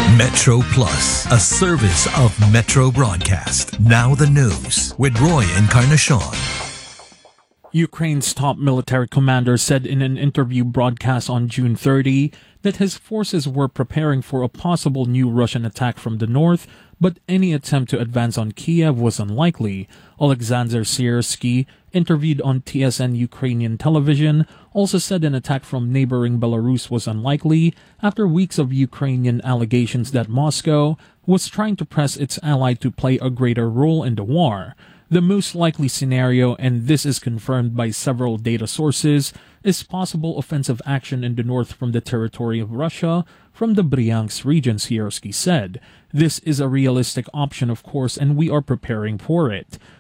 Metro Plus, a service of Metro Broadcast. Now the news with Roy Encarnacion. Ukraine's top military commander said in an interview broadcast on June 30 that his forces were preparing for a possible new Russian attack from the north, but any attempt to advance on Kiev was unlikely. Alexander Siersky, interviewed on TSN Ukrainian television, also said an attack from neighboring Belarus was unlikely after weeks of Ukrainian allegations that Moscow was trying to press its ally to play a greater role in the war. The most likely scenario, and this is confirmed by several data sources, is possible offensive action in the north from the territory of Russia, from the Bryansk region, Siersky said. This is a realistic option, of course, and we are preparing for it.